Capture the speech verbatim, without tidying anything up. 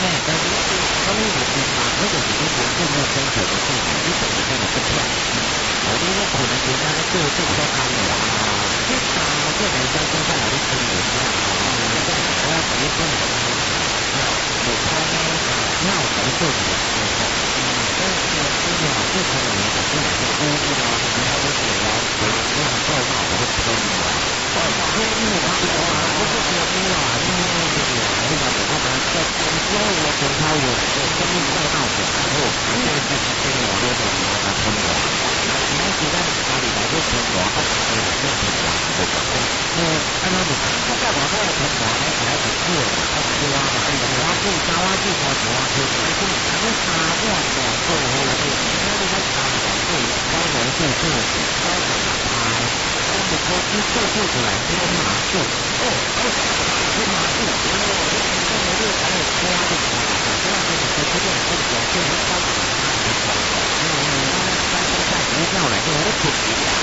但是他们有地方，那个是你本身没有生存的地方，你本身的不跳。我觉得可能人家在做这个安的啊，这打这人家现在来的新人啊，现在我要结婚了，要有他呢，要不做你的时候，但是这个好这可能人家现在是污污的，然后就写了，我我很受到我会喷的。哦，因为因为他说啊，不是说污啊，因为那个啊，那个我干嘛在你说我检查我我生命受到损害后，这个是这个我那个你要他喷我。你要觉得哪里来就喷我，他哪里来就喷我，对不对？那按照你他在我那里喷我，还还很热，他说啊，哎呀，我不招啊，不招我啊，就就就他们打我的，对我的，那你在打我，对，招人对对，招人打牌。我们公司做做出来天马术，哦，哦，天马术，然后我就听说我就还有花的花的，这样子你说这个很不错，就是高级的花的花，嗯嗯，三三三股票来，就我的土地啊，